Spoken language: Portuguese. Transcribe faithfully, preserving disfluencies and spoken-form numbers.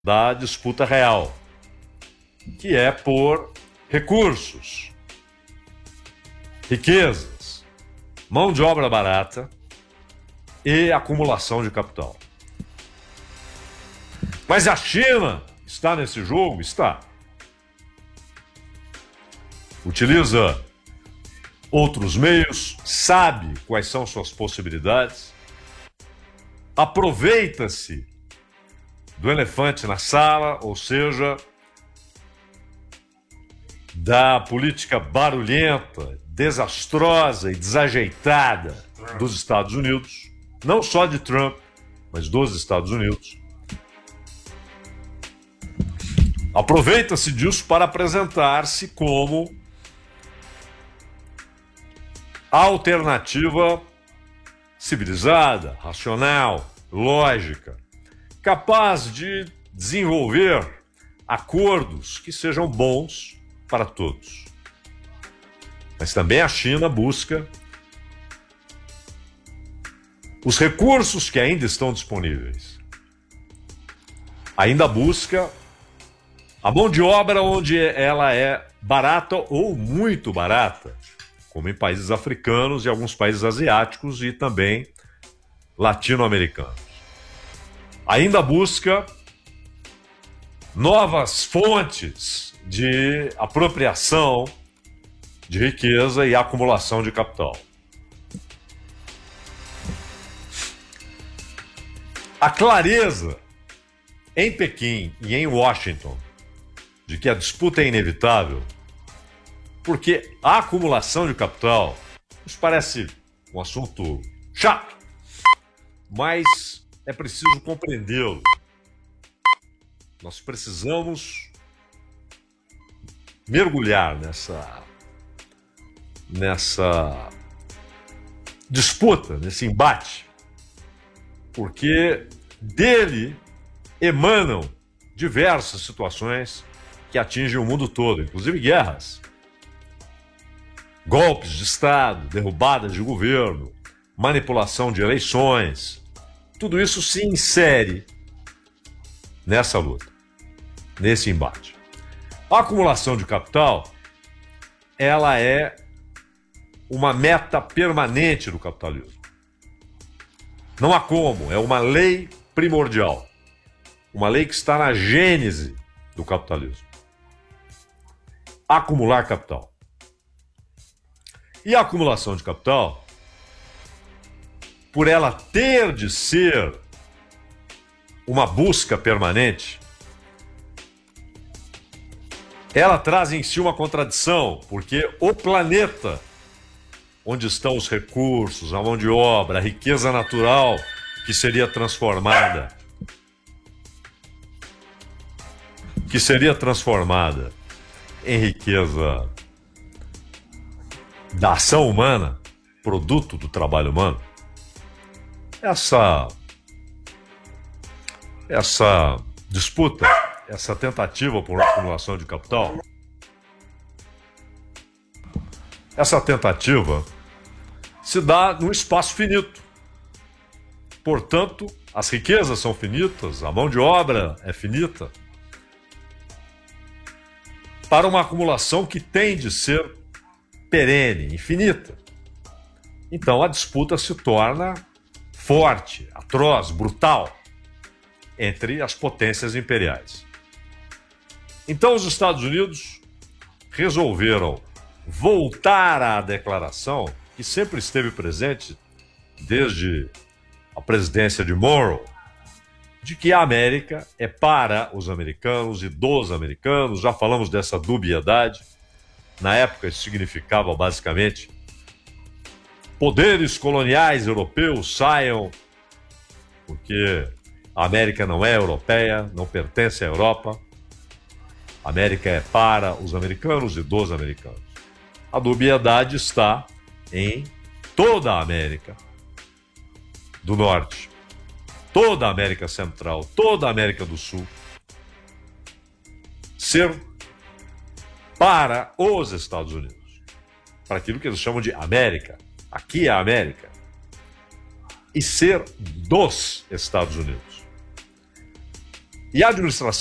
da disputa real, que é por recursos, riquezas, mão de obra barata e acumulação de capital. Mas a China está nesse jogo? Está. Utiliza outros meios, sabe quais são suas possibilidades, aproveita-se do elefante na sala, ou seja, da política barulhenta, desastrosa e desajeitada dos Estados Unidos, não só de Trump, mas dos Estados Unidos. Aproveita-se disso para apresentar-se como a alternativa civilizada, racional, lógica, capaz de desenvolver acordos que sejam bons para todos. Mas também a China busca os recursos que ainda estão disponíveis. Ainda busca a mão de obra onde ela é barata ou muito barata, como em países africanos e alguns países asiáticos e também latino-americanos. Ainda busca novas fontes de apropriação de riqueza e acumulação de capital. A clareza em Pequim e em Washington de que a disputa é inevitável, porque a acumulação de capital nos parece um assunto chato, mas é preciso compreendê-lo. Nós precisamos mergulhar nessa, nessa disputa, nesse embate, porque dele emanam diversas situações que atingem o mundo todo, inclusive guerras, golpes de Estado, derrubadas de governo, manipulação de eleições. Tudo isso se insere nessa luta, nesse embate. A acumulação de capital, ela é uma meta permanente do capitalismo. Não há como, é uma lei primordial. Uma lei que está na gênese do capitalismo. Acumular capital. E a acumulação de capital, por ela ter de ser uma busca permanente, ela traz em si uma contradição, porque o planeta onde estão os recursos, a mão de obra, a riqueza natural que seria transformada, que seria transformada em riqueza da ação humana, produto do trabalho humano, essa, essa disputa, essa tentativa por acumulação de capital, essa tentativa se dá num espaço finito. Portanto, as riquezas são finitas, a mão de obra é finita, para uma acumulação que tem de ser perene, infinita. Então a disputa se torna forte, atroz, brutal entre as potências imperiais. Então os Estados Unidos resolveram voltar à declaração que sempre esteve presente desde a presidência de Monroe, de que a América é para os americanos e dos americanos. Já falamos dessa dubiedade. Na época isso significava basicamente poderes coloniais europeus saiam, porque a América não é europeia, não pertence à Europa. A América é para os americanos e dos americanos. A dubiedade está em toda a América do Norte, toda a América Central, toda a América do Sul ser para os Estados Unidos, para aquilo que eles chamam de América, aqui é a América, e ser dos Estados Unidos. E a administração